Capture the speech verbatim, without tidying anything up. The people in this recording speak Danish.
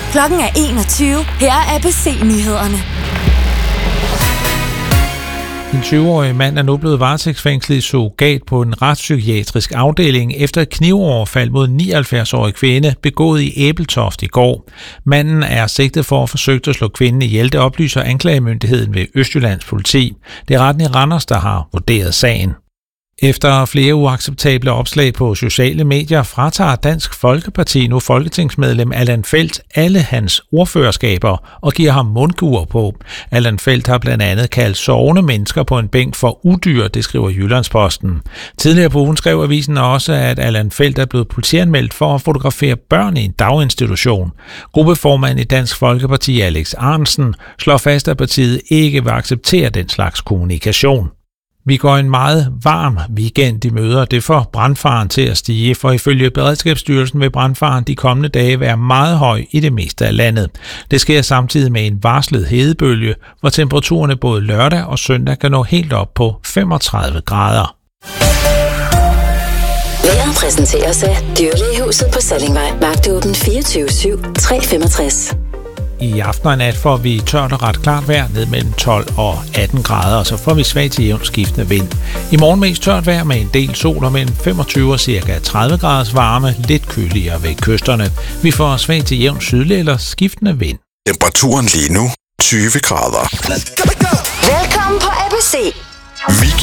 Klokken er enogtyve. Her er A B C-nyhederne. En tyve-årig mand er nu blevet varetægtsfængslet i surrogat på en retspsykiatrisk afdeling efter et knivoverfald mod en nioghalvfjerds-årig kvinde begået i Ebeltoft i går. Manden er sigtet for at forsøge at slå kvinden ihjel, det oplyser anklagemyndigheden ved Østjyllands politi. Det er retten i Randers, der har vurderet sagen. Efter flere uacceptable opslag på sociale medier fratager Dansk Folkeparti nu folketingsmedlem Allan Feldt alle hans ordførerskaber og giver ham mundkur på. Allan Feldt har blandt andet kaldt sovende mennesker på en bænk for udyr, det skriver Jyllandsposten. Tidligere på ugen skrev avisen også, at Allan Feldt er blevet politianmeldt for at fotografere børn i en daginstitution. Gruppeformand i Dansk Folkeparti Alex Ahrendtsen slår fast, at partiet ikke vil acceptere den slags kommunikation. Vi går en meget varm weekend i møder, det får brandfaren til at stige, for ifølge Beredskabsstyrelsen vil brandfaren de kommende dage være meget høj i det meste af landet. Det sker samtidig med en varslet hedebølge, hvor temperaturerne både lørdag og søndag kan nå helt op på femogtredive grader. Vejret præsenteres af Dyrlægehuset på Sallingvej. Vagtåben fireogtyve syv tre femogtres. I aften og nat får vi tørt og ret klart vejr ned mellem tolv og atten grader, og så får vi svag til jævnt skiftende vind. I morgen mest tørt vejr med en del sol og mellem femogtyve og cirka tredive graders varme, lidt køligere ved kysterne. Vi får svag til jævnt sydlig eller skiftende vind. Temperaturen lige nu tyve grader. Velkommen på A B C.